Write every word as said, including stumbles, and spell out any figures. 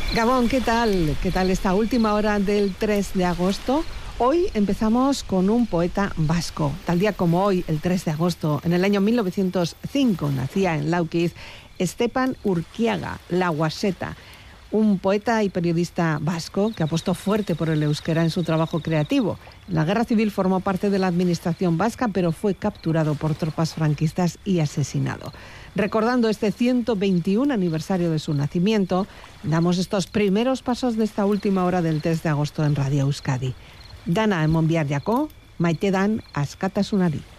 Gabón, ¿qué tal? ¿Qué tal esta última hora del tres de agosto? Hoy empezamos con un poeta vasco. Tal día como hoy, el tres de agosto, en el año mil novecientos cinco, nacía en Laukiz Stepan Urquiaga, La Guaseta, un poeta y periodista vasco que apostó fuerte por el euskera en su trabajo creativo. En la Guerra Civil formó parte de la administración vasca, pero fue capturado por tropas franquistas y asesinado. Recordando este ciento veintiún aniversario de su nacimiento, damos estos primeros pasos de esta última hora del tres de agosto en Radio Euskadi. Dana en Monbiar Yako, Maite Dan Askatasunari.